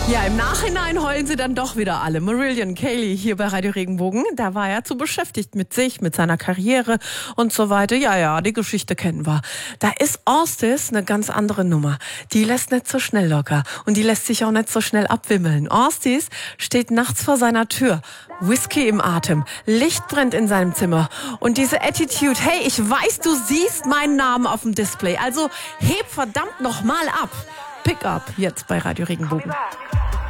Ja, im Nachhinein heulen sie dann doch wieder alle. Marillion Kaylee hier bei Radio Regenbogen, da war er zu beschäftigt mit sich, mit seiner Karriere und so weiter. Ja, die Geschichte kennen wir. Da ist Orstis eine ganz andere Nummer. Die lässt nicht so schnell locker und die lässt sich auch nicht so schnell abwimmeln. Orstis steht nachts vor seiner Tür, Whisky im Atem, Licht brennt in seinem Zimmer und diese Attitude, hey, ich weiß, du siehst meinen Namen auf dem Display, also heb verdammt noch mal ab. Pick up jetzt bei Radio Regenbogen.